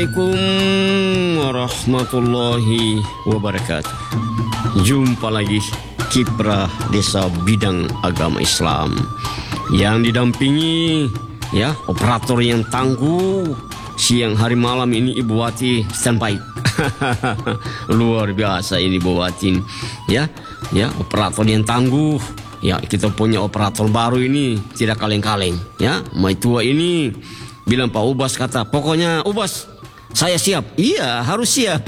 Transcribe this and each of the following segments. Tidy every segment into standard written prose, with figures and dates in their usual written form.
Assalamualaikum warahmatullahi wabarakatuh. Jumpa lagi Kiprah Desa Bidang Agama Islam yang didampingi operator yang tangguh. Siang hari malam ini Ibu Wati standby. Luar biasa ini Ibu Wati. Operator yang tangguh. Kita punya operator baru ini tidak kaleng-kaleng. Mai tua ini bilang Pak Ubas, kata pokoknya Ubas saya siap. Iya, harus siap.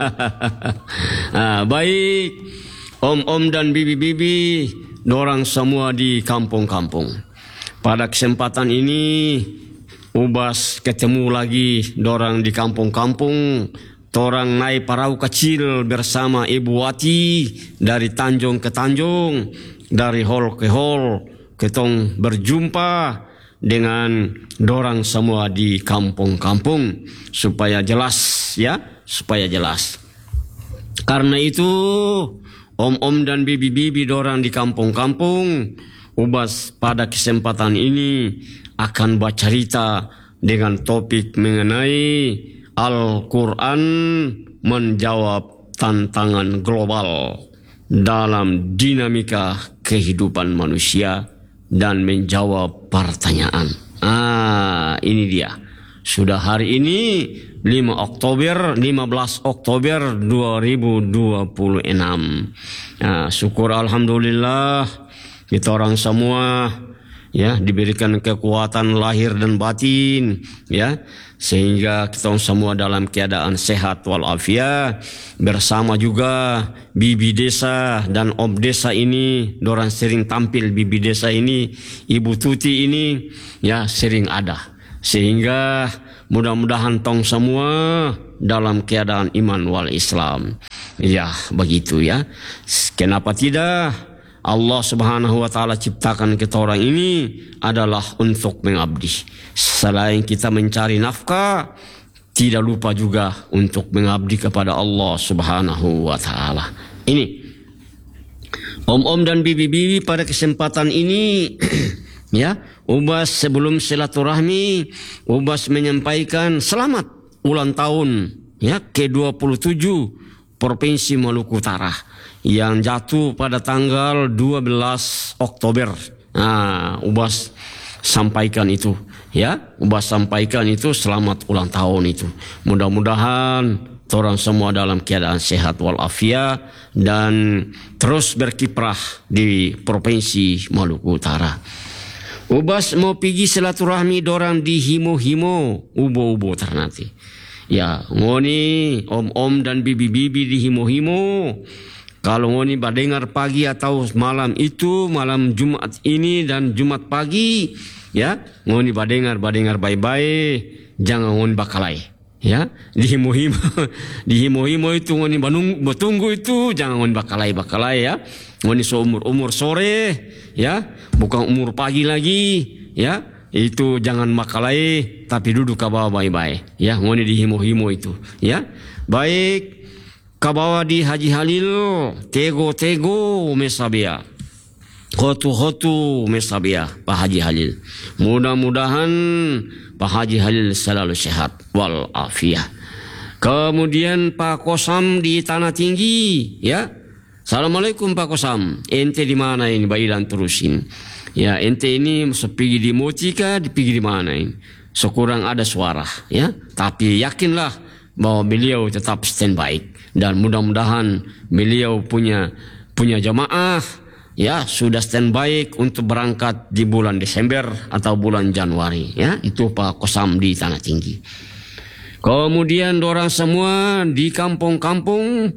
Baik, om-om dan bibi-bibi, dorang semua di kampung-kampung. Pada kesempatan ini, Ubas ketemu lagi dorang di kampung-kampung. Torang naik perahu kecil bersama Ibu Wati dari Tanjung ke Tanjung, dari hall ke hall. Ketong berjumpa dengan dorang semua di kampung-kampung supaya jelas supaya jelas. Karena itu om-om dan bibi-bibi dorang di kampung-kampung, Ubas pada kesempatan ini akan bercerita dengan topik mengenai Al-Quran menjawab tantangan global dalam dinamika kehidupan manusia dan menjawab pertanyaan. Ini dia. Sudah hari ini 15 Oktober 2026. Syukur alhamdulillah kita orang semua diberikan kekuatan lahir dan batin, sehingga kita semua dalam keadaan sehat walafiat. Bersama juga bibi desa dan om desa ini, dorang sering tampil. Bibi desa ini, Ibu Tuti ini sering ada, sehingga mudah-mudahan tong semua dalam keadaan iman wal Islam. Begitu ya. Kenapa tidak? Allah Subhanahu wa Ta'ala ciptakan kita orang ini adalah untuk mengabdi. Selain kita mencari nafkah, tidak lupa juga untuk mengabdi kepada Allah Subhanahu wa Ta'ala. Ini om-om dan bibi-bibi, pada kesempatan ini Ubas sebelum silaturahmi, Ubas menyampaikan selamat ulang tahun ke-27 Provinsi Maluku Utara yang jatuh pada tanggal 12 Oktober. Ubas sampaikan itu Ubas sampaikan itu selamat ulang tahun itu. Mudah-mudahan orang semua dalam keadaan sehat walafiat dan terus berkiprah di Provinsi Maluku Utara. Ubas mau pergi silaturahmi dorang di Himo-Himo, Ubo-Ubo Ternate. Ngoni om-om dan bibi-bibi di Himo-Himo, kalau ngoni berdengar pagi atau malam itu, malam Jumat ini dan Jumat pagi, ngoni berdengar baik-baik, jangan ngoni bakalai. Di Himo-Himo itu ngoni bertunggu itu, jangan ngoni bakalai. Ngoni seumur sore, bukan umur pagi lagi, itu jangan makalai, tapi duduk ke bawah baik-baik. Ngoni di Himo-Himo itu. Baik, ke bawah di Haji Halil, tego mesabia, hotu mesabia, Pak Haji Halil. Mudah-mudahan Pak Haji Halil selalu sehat walafiat. Kemudian Pak Kosam di Tanah Tinggi, Assalamualaikum Pak Kosam. Ente di mana ini? Bailan terusin. Ente ini pergi di Motika, pergi di mana ini? Sekurang ada suara, Tapi yakinlah bahwa beliau tetap standby dan mudah-mudahan beliau punya jamaah, sudah standby untuk berangkat di bulan Desember atau bulan Januari, Itu Pak Kosam di Tanah Tinggi. Kemudian dorang semua di kampung-kampung,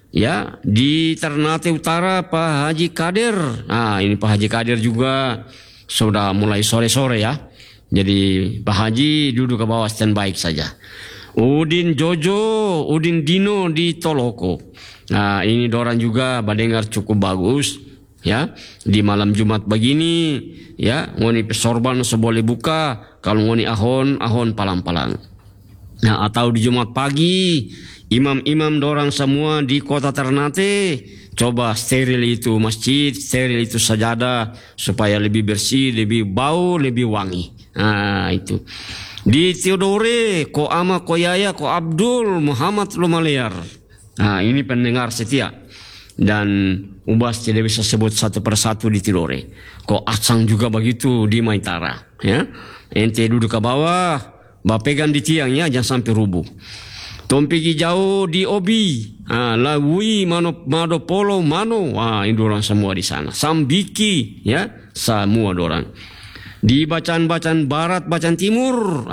di Ternate Utara Pak Haji Kadir. Ini Pak Haji Kadir juga sudah mulai sore-sore Jadi Pak Haji duduk ke bawah standby saja. Udin Jojo, Udin Dino di Toloko. Ini dorang juga mendengar cukup bagus. Di malam Jumat begini, ngoni pesorban seboleh buka, kalau ngoni ahon palang-palang. Atau di Jumat pagi, imam-imam dorang semua di kota Ternate, coba steril itu masjid, steril itu sajadah, supaya lebih bersih, lebih bau, lebih wangi. Itu. Di Theodore, ko Ama, ko Yaya, ko Abdul, Muhammad Lumaliar. Nah, ini pendengar setia. Dan Ubas tidak bisa sebut satu persatu di Tidore. Ko Acang juga begitu di Maitara. Ya, ente duduk ke bawah, bapegan di tiangnya, jangan sampai rubuh. Tompigi jauh di Obi, Lawui, Mado Polo, Mano, ini orang semua di sana. Sambiki, ya, semua orang. Di bacaan-bacaan barat, bacaan timur,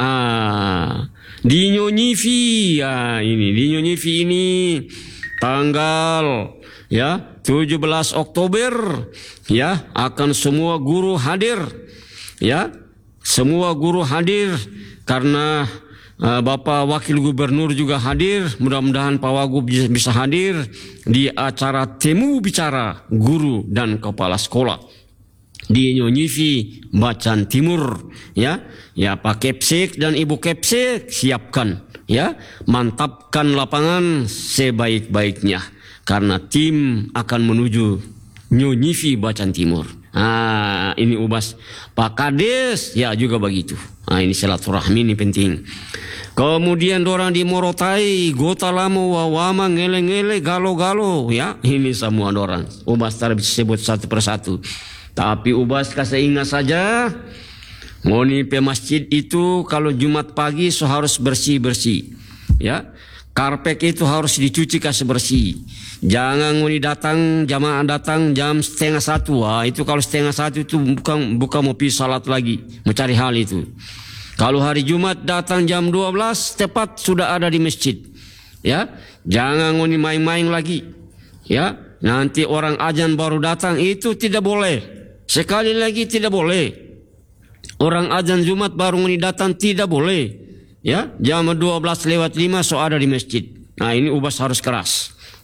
di Nyonyivi, di Nyonyivi ini tanggal 17 Oktober, ya, akan semua guru hadir, ya, semua guru hadir karena Bapak Wakil Gubernur juga hadir. Mudah-mudahan Pak Wagub bisa hadir di acara temu bicara guru dan kepala sekolah di Nyonyivi Bacaan Timur, ya Pak Kepsek dan Ibu Kepsek siapkan, ya, mantapkan lapangan sebaik-baiknya karena tim akan menuju Nyonyivi Bacaan Timur. Ini Ubas. Pak Kades ya juga begitu. Ini silaturahmi, ini penting. Kemudian dorang di Morotai, Gota Lamo, Wawama, Ngele-ngele, Galo-galo, ya, ini semua dorang. Ubas tak bisa sebut satu persatu. Tapi Ubas kasih ingat saja, ngoni pe masjid itu kalau Jumat pagi harus bersih-bersih, ya. Karpet itu harus dicuci kasih bersih. Jangan ngoni datang, jamaah datang jam 12:30. Itu kalau 12:30 itu bukan mau pergi salat lagi, mencari hal itu. Kalau hari Jumat datang jam 12 tepat sudah ada di masjid, ya. Jangan ngoni main-main lagi, ya. Nanti orang azan baru datang, itu tidak boleh. Sekali lagi tidak boleh. Orang azan Jumat baru ngoni datang tidak boleh. Ya, jam 12:05 ada di masjid. Nah, ini Ubas harus keras.